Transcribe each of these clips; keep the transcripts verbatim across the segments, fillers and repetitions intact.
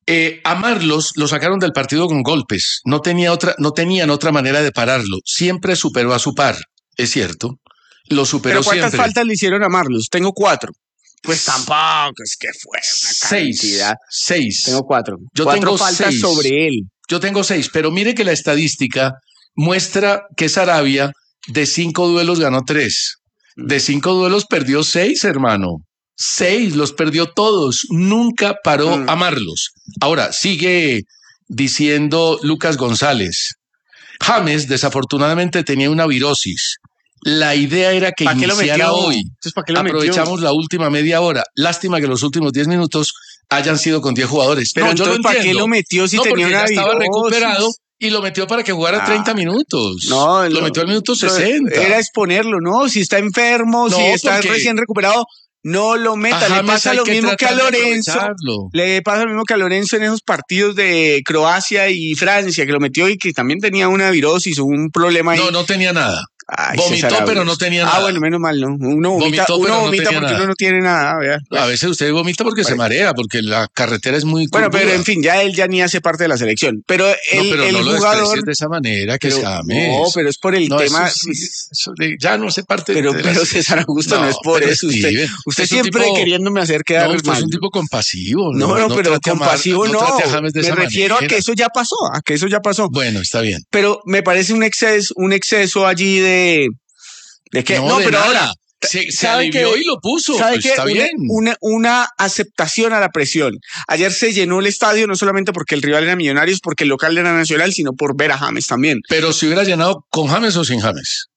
Eh, a Marlos lo sacaron del partido con golpes. No tenía otra, no tenían otra manera de pararlo. Siempre superó a su par, es cierto. Lo superó ¿Pero cuántas siempre. faltas le hicieron a Marlos? Tengo cuatro. Pues tampoco, es que fue una seis, cantidad. Seis. Tengo cuatro. Yo cuatro tengo faltas seis. sobre él. Yo tengo seis, pero mire que la estadística muestra que Sarabia de cinco duelos ganó tres. De cinco duelos perdió seis, hermano. Seis, los perdió todos. Nunca paró mm. a Marlos. Ahora, sigue diciendo Lucas González. James, desafortunadamente, tenía una virosis. La idea era que iniciara hoy. Entonces, ¿para qué lo Aprovechamos metió? La última media hora. Lástima que los últimos diez minutos hayan sido con diez jugadores. Pero no, entonces, yo lo ¿para entiendo. qué lo metió si no, tenía una ya estaba virosis? recuperado y lo metió para que jugara ah, treinta minutos. No, lo no, metió al minuto sesenta. Era exponerlo, ¿no? Si está enfermo, no, si está porque... recién recuperado, no lo meta. Le pasa lo mismo que, que a Lorenzo. Le pasa lo mismo que a Lorenzo en esos partidos de Croacia y Francia, que lo metió y que también tenía una virosis o un problema ahí. No, no tenía nada. Ay, vomitó, pero no tenía nada. Ah, bueno, menos mal, ¿no? Uno vomita, vomitó, uno no vomita porque nada. uno no tiene nada. ¿Vea? A veces usted vomita porque bueno. se marea, porque la carretera es muy Bueno, curvuda. pero en fin, ya él ya ni hace parte de la selección. Pero el, no, pero el no jugador... lo de esa manera, que pero, se ame. No, pero es por el no, tema... Eso sí, eso de, ya no hace parte pero, de Pero César Augusto no, no es por eso. Usted, usted siempre tipo, queriéndome hacer quedar no, usted mal. es un tipo compasivo. No, no, no pero compasivo no. no. no Me refiero manera. a que eso ya pasó, a que eso ya pasó. Bueno, está bien. Pero me parece un exceso, un exceso allí de... ¿De qué? No, no de pero nada. ahora se, se alivió que, y lo puso. ¿Sabe pues que está una, bien. Una, una aceptación a la presión. Ayer se llenó el estadio no solamente porque el rival era Millonarios, porque el local era Nacional, sino por ver a James también. Pero si hubiera llenado con James o sin James.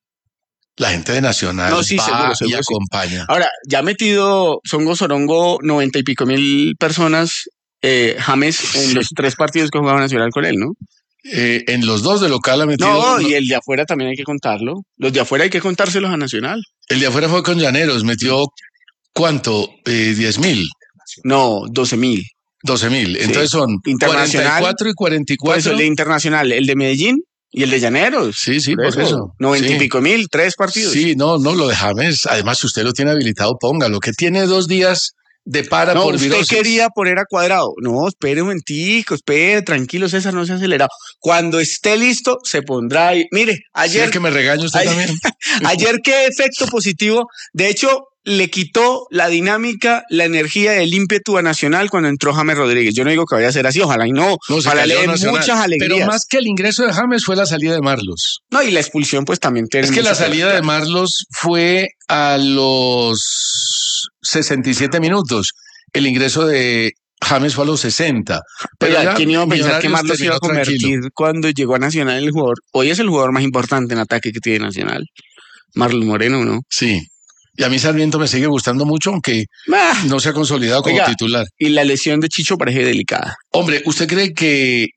La gente de Nacional no, sí, va seguro, seguro, y acompaña. Sí. Ahora, ya ha metido Songo Sorongo noventa y pico mil personas, eh, James, en sí. los tres partidos que jugaba Nacional con él, ¿no? Eh, en los dos de local ha metido... No, y el de afuera también hay que contarlo. Los de afuera hay que contárselos a Nacional. El de afuera fue con Llaneros, metió ¿cuánto? Eh, ¿diez mil? No, doce mil. doce mil, entonces sí. son cuarenta y cuatro y cuarenta y cuatro. Pues el de Internacional, el de Medellín y el de Llaneros. Sí, sí, por, por eso. eso. noventa sí. y pico mil, tres partidos. Sí, no, no, lo de James, además si usted lo tiene habilitado, póngalo, que tiene dos días... de para no, por usted virosis. quería poner a Cuadrado. No, espere un momentico, espere, tranquilo, César, no se ha acelerado. Cuando esté listo, se pondrá ahí. Mire, ayer... Sí, que me regañe usted ayer, también. Ayer, qué efecto positivo. De hecho, le quitó la dinámica, la energía, el ímpetu a Nacional cuando entró James Rodríguez. Yo no digo que vaya a ser así, ojalá y no. no ojalá le den muchas alegrías. Pero más que el ingreso de James fue la salida de Marlos. No, y la expulsión pues también tiene... Es que la salida de Marlos fue a los sesenta y siete minutos. El ingreso de James fue a los sesenta. Pero ya, ¿quién iba a pensar que Marlos iba a convertir tranquilo. Cuando llegó a Nacional el jugador? Hoy es el jugador más importante en ataque que tiene Nacional. Marlos Moreno, ¿no? Sí. Y a mí Sarmiento me sigue gustando mucho, aunque ah, no se ha consolidado como oiga, titular. Y la lesión de Chicho parece delicada. Hombre, ¿usted cree que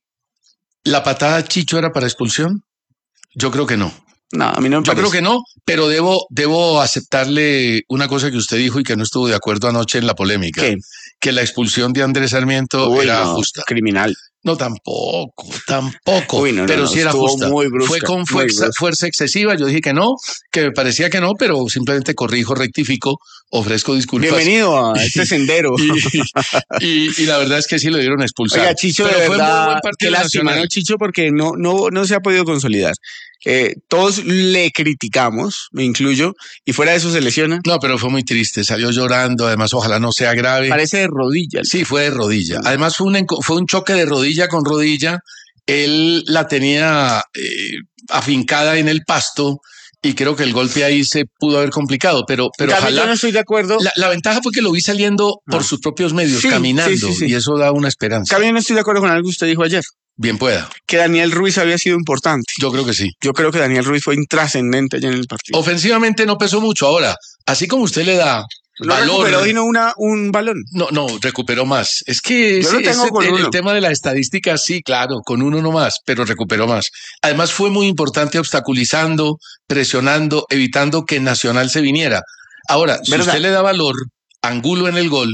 la patada de Chicho era para expulsión? Yo creo que no. No, a mí no me Yo parece. creo que no, pero debo, debo aceptarle una cosa que usted dijo y que no estuvo de acuerdo anoche en la polémica. ¿Qué? Que la expulsión de Andrés Sarmiento Uy, era no, justa. Criminal. No, tampoco, tampoco, Uy, no, pero no, sí era justa. Muy brusca, Fue con fuerza, fuerza excesiva, yo dije que no, que me parecía que no, pero simplemente corrijo, rectifico, ofrezco disculpas. Bienvenido a este sendero. y, y, y la verdad es que sí lo dieron a expulsar. Oiga, Chicho, pero de fue verdad, muy buen partido qué lástima, ¿no, Chicho? Porque no, no, no se ha podido consolidar. Eh, todos le criticamos, me incluyo, y fuera de eso se lesiona. No, pero fue muy triste, salió llorando, además ojalá no sea grave. Parece de rodilla. Sí, fue de rodilla. Además fue un, fue un choque de rodilla con rodilla. Él la tenía eh, afincada en el pasto y creo que el golpe ahí se pudo haber complicado, pero, pero ojalá. Yo no estoy de acuerdo. La, la ventaja fue que lo vi saliendo no. por sus propios medios, sí, caminando, sí, sí, sí. y eso da una esperanza. También no estoy de acuerdo con algo que usted dijo ayer. Bien pueda. Que Daniel Ruiz había sido importante. Yo creo que sí. Yo creo que Daniel Ruiz fue intrascendente allá en el partido. Ofensivamente no pesó mucho. Ahora, así como usted le da no valor. recuperó y no una, un balón. No, no, recuperó más. Es que Yo lo tengo ese, con el, uno. el tema de la estadística, sí, claro, con uno no más, pero recuperó más. Además fue muy importante obstaculizando, presionando, evitando que Nacional se viniera. Ahora, si ¿verdad? Usted le da valor, Angulo en el gol,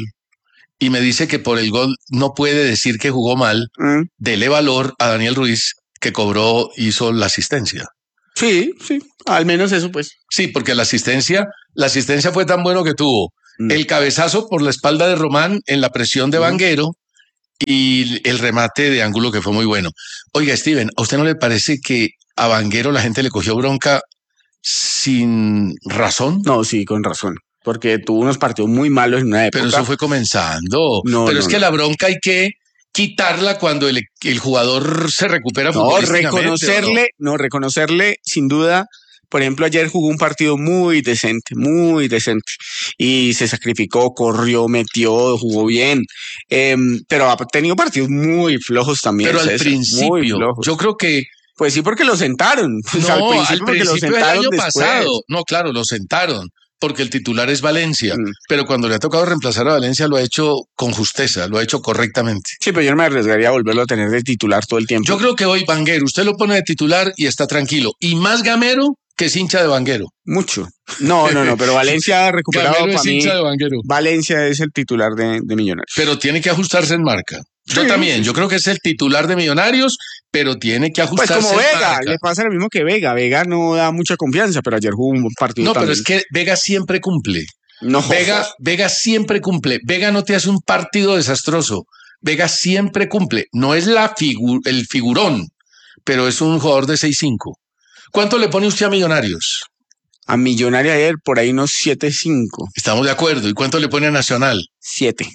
y me dice que por el gol no puede decir que jugó mal, mm. dele valor a Daniel Ruiz, que cobró, hizo la asistencia. Sí, sí, al menos eso pues. Sí, porque la asistencia, la asistencia fue tan bueno que tuvo mm. el cabezazo por la espalda de Román en la presión de mm. Vanguero y el remate de ángulo que fue muy bueno. Oiga, Steven, ¿a usted no le parece que a Vanguero la gente le cogió bronca sin razón? No, sí, con razón. Porque tuvo unos partidos muy malos en una época. Pero eso fue comenzando. No, Pero no, es que no. la bronca hay que quitarla cuando el, el jugador se recupera no, futbolísticamente. Reconocerle, no? no, reconocerle sin duda. Por ejemplo, ayer jugó un partido muy decente, muy decente. Y se sacrificó, corrió, metió, jugó bien. Eh, pero ha tenido partidos muy flojos también. Pero al César, principio, yo creo que... Pues sí, porque lo sentaron. No, o sea, al principio, al porque principio lo del sentaron año después. pasado. No, claro, lo sentaron. Porque el titular es Valencia, Mm. pero cuando le ha tocado reemplazar a Valencia lo ha hecho con justeza, lo ha hecho correctamente. Sí, pero yo no me arriesgaría a volverlo a tener de titular todo el tiempo. Yo creo que hoy Vanguero, usted lo pone de titular y está tranquilo. Y más gamero que es hincha de Vanguero. Mucho. No, no, no, pero Valencia ha recuperado Gamero para es mí. hincha de Vanguero. Valencia es el titular de, de Millonarios. Pero tiene que ajustarse en marca. Yo Sí, también, sí, yo sí. creo que es el titular de Millonarios, pero tiene que Pues ajustarse como en Vega, marca. le pasa lo mismo que Vega. Vega no da mucha confianza, pero ayer jugó un partido No, también. pero es que Vega siempre cumple. No. Vega, Vega siempre cumple. Vega no te hace un partido desastroso. Vega siempre cumple. No es la figu el figurón, pero es un jugador de seis cinco. ¿Cuánto le pone usted a Millonarios? A Millonario ayer por ahí unos siete cinco. Estamos de acuerdo. ¿Y cuánto le pone a Nacional? siete.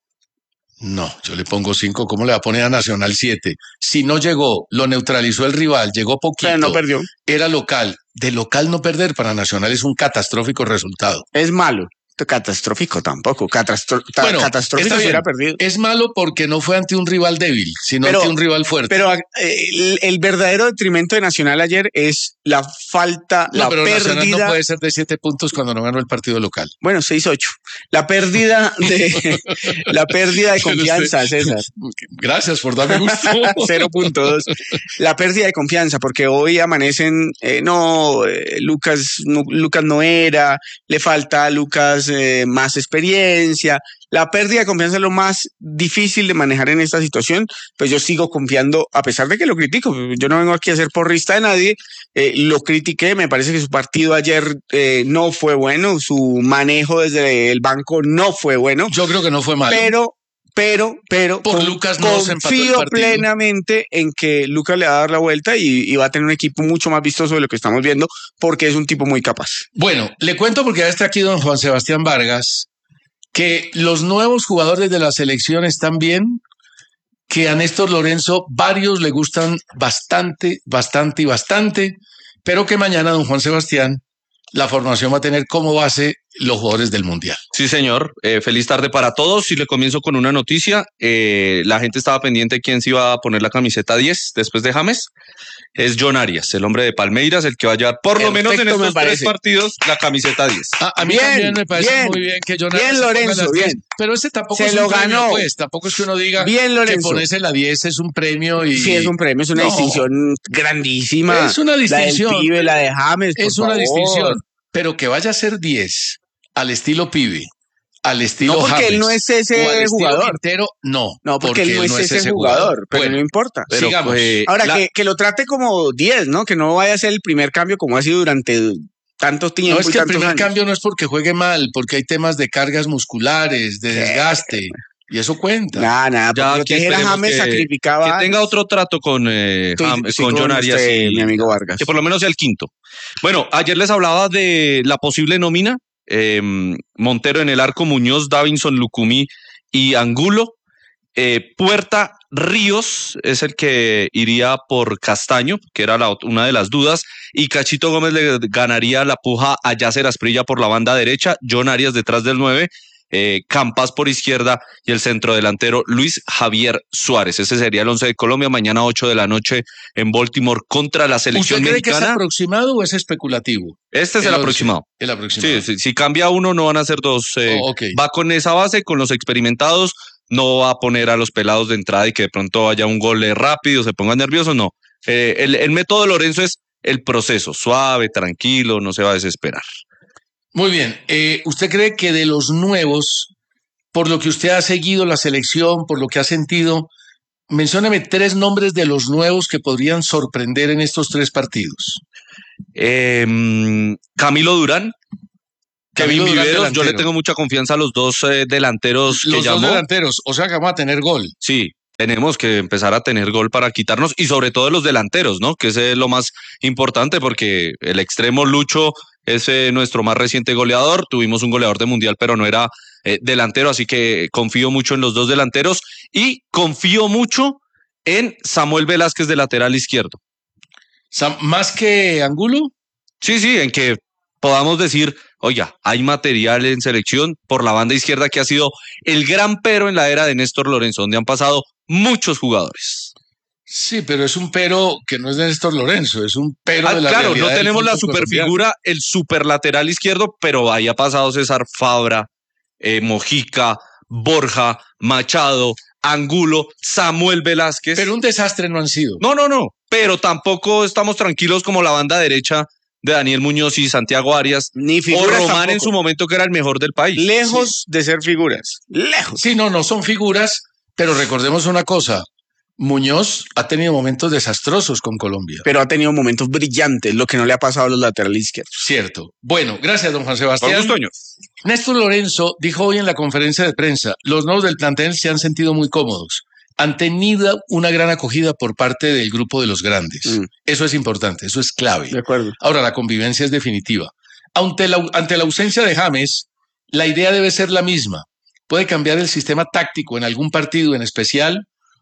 No, yo le pongo cinco. ¿Cómo le va a poner a Nacional siete? Si no llegó, lo neutralizó el rival, llegó poquito. Pero no perdió. Era local. De local no perder para Nacional es un catastrófico resultado. Es malo. Catastrófico tampoco. Catastro bueno, catastrófico está si bien. hubiera perdido. Es malo porque no fue ante un rival débil, sino pero, ante un rival fuerte. Pero eh, el, el verdadero detrimento de Nacional ayer es la falta, no, la pero pérdida. Nacional no puede ser de siete puntos cuando no ganó el partido local. Bueno, seis ocho. La pérdida de la pérdida de confianza, usted, César. Gracias por darme gusto. cero punto dos. La pérdida de confianza, porque hoy amanecen, eh, no, eh, Lucas, no, Lucas no era, le falta a Lucas eh, más experiencia. La pérdida de confianza es lo más difícil de manejar en esta situación, pues yo sigo confiando, a pesar de que lo critico, yo no vengo aquí a ser porrista de nadie, eh, lo critiqué, me parece que su partido ayer eh, no fue bueno, su manejo desde el banco no fue bueno. Yo creo que no fue malo. Pero, pero, pero, por con, Lucas no se empató el confío partido. plenamente en que Lucas le va a dar la vuelta y, y va a tener un equipo mucho más vistoso de lo que estamos viendo, porque es un tipo muy capaz. Bueno, le cuento porque ya está aquí don Juan Sebastián Vargas, que los nuevos jugadores de la selección están bien, que a Néstor Lorenzo varios le gustan bastante, bastante y bastante, pero que mañana don Juan Sebastián, la formación va a tener como base los jugadores del Mundial. Sí, señor. Eh, feliz tarde para todos. Y le comienzo con una noticia. Eh, la gente estaba pendiente de quién se iba a poner la camiseta diez después de James. Es John Arias, el hombre de Palmeiras, el que va a llevar por lo menos en estos tres partidos la camiseta diez. A, a mí bien, también me parece bien, muy bien que John bien, Arias Lorenzo, bien. diez, pero ese tampoco se es lo un premio, ganó. Pues, tampoco es que uno diga bien, que ponerse la diez es un premio. Y... Sí, es un premio, es una no, distinción grandísima. Es una distinción. La del pibe, la de James, por Es una favor. distinción, pero que vaya a ser diez al estilo pibe, al estilo no porque James, él no es ese jugador Quintero, no, no porque, porque él no es, no es ese, ese jugador, jugador pero bueno, no importa. Pero sigamos. Pues, ahora la... que, que lo trate como diez, ¿no? Que no vaya a ser el primer cambio como ha sido durante tanto tiempo. No es que el primer años. cambio no es porque juegue mal, porque hay temas de cargas musculares, de desgaste. Sí. Y eso cuenta. Nada, nada. Ya proteger a James que, sacrificaba. Que tenga otro trato con, eh, sí, James, sí, con, con John Arias usted, y mi amigo Vargas. Que por lo menos sea el quinto. Bueno, ayer les hablaba de la posible nómina. Eh, Montero en el arco, Muñoz, Davinson, Lucumí y Angulo. Eh, Puerta, Ríos es el que iría por Castaño, que era la, una de las dudas, y Cachito Gómez le ganaría la puja a Yacer Asprilla por la banda derecha, John Arias detrás del nueve, eh, Campas por izquierda y el centrodelantero Luis Javier Suárez. Ese sería el once de Colombia, mañana ocho de la noche en Baltimore contra la selección mexicana. ¿Usted cree mexicana. que es aproximado o es especulativo? Este es el, el aproximado. El aproximado. Sí, sí, si cambia uno no van a ser dos. Eh, oh, okay. Va con esa base, con los experimentados, no va a poner a los pelados de entrada y que de pronto haya un gol rápido, se pongan nerviosos, no. Eh, el, el método de Lorenzo es el proceso, suave, tranquilo, no se va a desesperar. Muy bien. Eh, ¿Usted cree que de los nuevos, por lo que usted ha seguido la selección, por lo que ha sentido, mencióneme tres nombres de los nuevos que podrían sorprender en estos tres partidos? Eh, Camilo Durán, Kevin Viveros, yo le tengo mucha confianza a los dos eh, delanteros que los llamó. Los dos delanteros, o sea que vamos a tener gol. Sí, tenemos que empezar a tener gol para quitarnos, y sobre todo los delanteros, ¿no? Que ese es lo más importante, porque el extremo Lucho es eh, nuestro más reciente goleador. Tuvimos un goleador de mundial, pero no era eh, delantero, así que confío mucho en los dos delanteros y confío mucho en Samuel Velázquez de lateral izquierdo. Sam, ¿más que Angulo? Sí, sí, en que podamos decir, oiga, hay material en selección por la banda izquierda, que ha sido el gran pero en la era de Néstor Lorenzo, donde han pasado muchos jugadores. Sí, pero es un pero que no es de Néstor Lorenzo, es un pero ah, de la claro, realidad. No tenemos la superfigura, el super lateral izquierdo, pero ahí ha pasado César Fabra, eh, Mojica, Borja, Machado, Angulo, Samuel Velázquez. Pero un desastre no han sido. No, no, no, pero tampoco estamos tranquilos como la banda derecha de Daniel Muñoz y Santiago Arias, ni o Román tampoco. En su momento, que era el mejor del país. Lejos sí. de ser figuras, lejos. Sí, no, no son figuras, pero recordemos una cosa, Muñoz ha tenido momentos desastrosos con Colombia. Pero ha tenido momentos brillantes, lo que no le ha pasado a los laterales izquierdos. Cierto. Bueno, gracias, don Juan Sebastián. Augusto. Néstor Lorenzo dijo hoy en la conferencia de prensa, los nuevos del plantel se han sentido muy cómodos. Han tenido una gran acogida por parte del grupo de los grandes. Mm. Eso es importante, eso es clave. De acuerdo. Ahora, la convivencia es definitiva. Ante la, ante la ausencia de James, la idea debe ser la misma. Puede cambiar el sistema táctico en algún partido en especial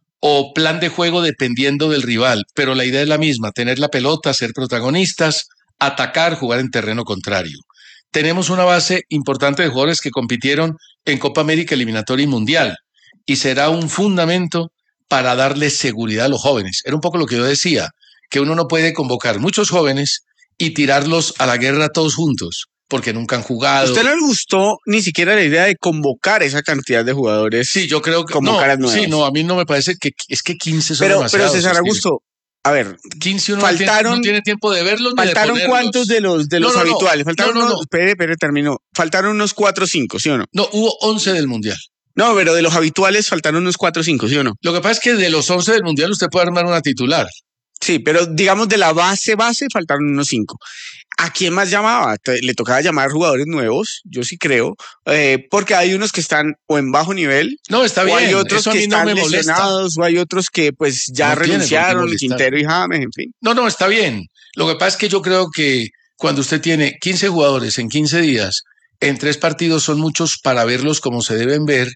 o plan de juego dependiendo del rival, pero la idea es la misma, tener la pelota, ser protagonistas, atacar, jugar en terreno contrario. Tenemos una base importante de jugadores que compitieron en Copa América, eliminatoria y mundial, y será un fundamento para darle seguridad a los jóvenes. Era un poco lo que yo decía, que uno no puede convocar muchos jóvenes y tirarlos a la guerra todos juntos, porque nunca han jugado. ¿A usted no le gustó ni siquiera la idea de convocar esa cantidad de jugadores? Sí, yo creo que como no, caras nuevas. Sí, no, a mí no me parece que es que quince son pero, demasiados. Pero César Augusto, a ver, quince uno faltaron, no, tiene, no tiene tiempo de verlos ni faltaron de cuántos de los de los no, no, habituales, no, faltaron no, no, unos, no. espere, espere, terminó. Faltaron unos cuatro o cinco, ¿sí o no? No, hubo once del mundial. No, pero de los habituales faltaron unos cuatro o cinco, ¿sí o no? Lo que pasa es que de los once del mundial usted puede armar una titular. Sí, pero digamos de la base, base, faltaron unos cinco. ¿A quién más llamaba? Le tocaba llamar jugadores nuevos, yo sí creo, eh, porque hay unos que están o en bajo nivel, no, está bien, o hay otros eso que a mí están no me lesionados, o hay otros que pues ya no renunciaron, Quintero y James, en fin. No, no, está bien. Lo que pasa es que yo creo que cuando usted tiene quince jugadores en quince días, en tres partidos son muchos para verlos como se deben ver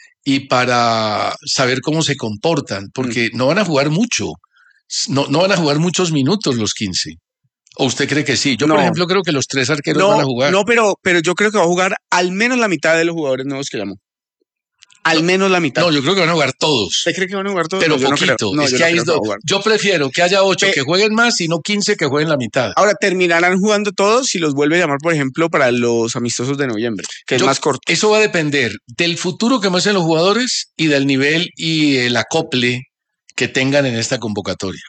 y para saber cómo se comportan, porque mm. no van a jugar mucho, no, no van a jugar muchos minutos los quince. ¿O usted cree que sí? Yo, no. por ejemplo, creo que los tres arqueros no, van a jugar. No, pero, pero yo creo que va a jugar al menos la mitad de los jugadores nuevos que llamó. Al no, menos la mitad. No, yo creo que van a jugar todos. ¿Usted cree que van a jugar todos? Pero no, poquito. Yo, no es yo, que no ahí es do... yo prefiero que haya ocho Pe... que jueguen más y no quince que jueguen la mitad. Ahora, terminarán jugando todos si los vuelve a llamar, por ejemplo, para los amistosos de noviembre, que yo, es más corto. Eso va a depender del futuro que muestren los jugadores y del nivel y el acople que tengan en esta convocatoria.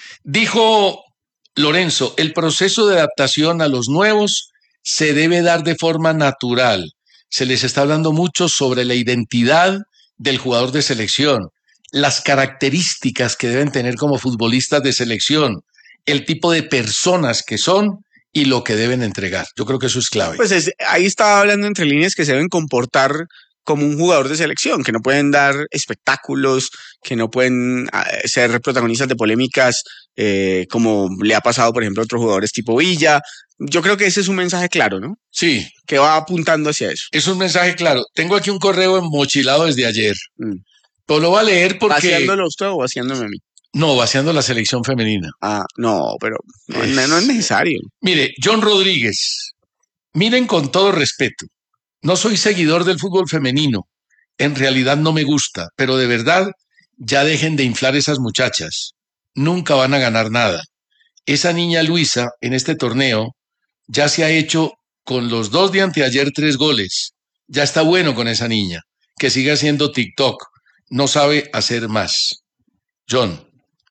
Dijo Lorenzo, el proceso de adaptación a los nuevos se debe dar de forma natural. Se les está hablando mucho sobre la identidad del jugador de selección, las características que deben tener como futbolistas de selección, el tipo de personas que son y lo que deben entregar. Yo creo que eso es clave. Pues es, ahí estaba hablando entre líneas que se deben comportar como un jugador de selección, que no pueden dar espectáculos, que no pueden ser protagonistas de polémicas eh, como le ha pasado, por ejemplo, a otros jugadores tipo Villa. Yo creo que ese es un mensaje claro, ¿no? Sí. Que va apuntando hacia eso. Es un mensaje claro. Tengo aquí un correo emmochilado desde ayer. Mm. Pero lo voy a leer porque... ¿Vaciándolo usted o vaciándome a mí? No, vaciando la selección femenina. Ah, no, pero no, es... no es necesario. Mire, John Rodríguez, miren con todo respeto, no soy seguidor del fútbol femenino, en realidad no me gusta, pero de verdad ya dejen de inflar esas muchachas, nunca van a ganar nada. Esa niña Luisa en este torneo ya se ha hecho con los dos de anteayer tres goles, ya está bueno con esa niña, que siga haciendo TikTok, no sabe hacer más. John,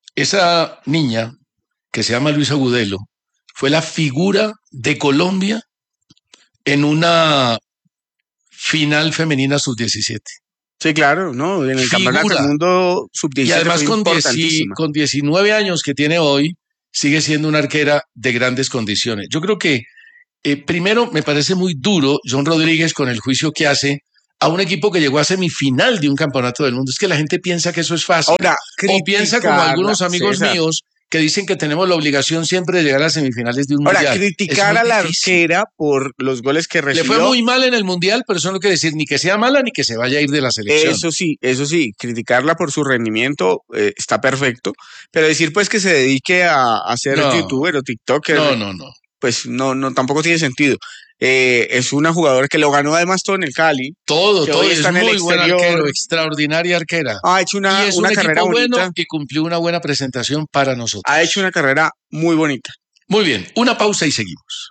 esa niña que se llama Luisa Agudelo fue la figura de Colombia en una final femenina sub diecisiete. Sí, claro, ¿no? En el figura. Campeonato del mundo sub diecisiete. Y además con, dieci, con diecinueve años que tiene hoy, sigue siendo una arquera de grandes condiciones. Yo creo que eh, primero me parece muy duro John Rodríguez con el juicio que hace a un equipo que llegó a semifinal de un campeonato del mundo. Es que la gente piensa que eso es fácil. Ahora, o piensa como algunos amigos César. míos que dicen que tenemos la obligación siempre de llegar a las semifinales de un Ahora, mundial. criticar a la arquera por los goles que recibió. Le fue muy mal en el mundial, pero eso no quiere decir ni que sea mala ni que se vaya a ir de la selección. Eso sí, eso sí, criticarla por su rendimiento eh, está perfecto, pero decir pues que se dedique a, a ser no, youtuber o tiktoker, no, no, no. pues no, no, tampoco tiene sentido. Eh, es una jugadora que lo ganó además todo en el Cali. Todo, todo, es muy buen arquero, extraordinaria arquera. Ha hecho una, y es una un carrera equipo bonita. Bueno y cumplió una buena presentación para nosotros. Ha hecho una carrera muy bonita. Muy bien, una pausa y seguimos.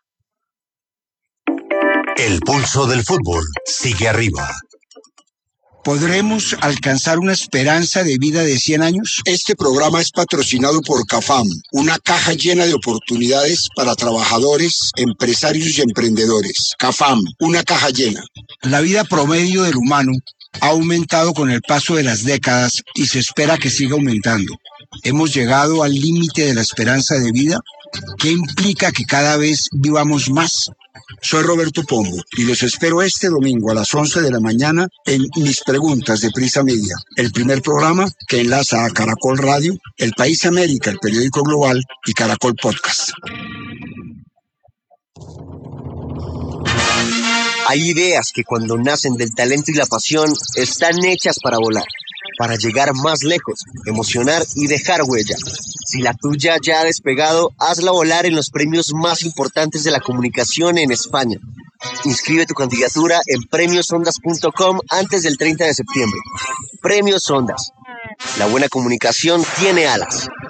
El pulso del fútbol sigue arriba. ¿Podremos alcanzar una esperanza de vida de cien años? Este programa es patrocinado por CAFAM, una caja llena de oportunidades para trabajadores, empresarios y emprendedores. CAFAM, una caja llena. La vida promedio del humano ha aumentado con el paso de las décadas y se espera que siga aumentando. ¿Hemos llegado al límite de la esperanza de vida? ¿Qué implica que cada vez vivamos más? Soy Roberto Pombo y los espero este domingo a las once de la mañana en Mis Preguntas de Prisa Media, el primer programa que enlaza a Caracol Radio, El País América, el periódico global y Caracol Podcast. Hay ideas que cuando nacen del talento y la pasión están hechas para volar, para llegar más lejos, emocionar y dejar huella. Si la tuya ya ha despegado, hazla volar en los premios más importantes de la comunicación en España. Inscribe tu candidatura en premios ondas punto com antes del treinta de septiembre. Premios Ondas. La buena comunicación tiene alas.